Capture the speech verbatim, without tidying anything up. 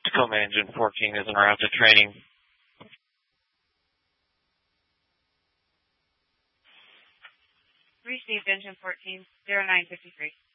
Tacoma Engine fourteen is en route to training. Received Engine fourteen, zero nine fifty-three.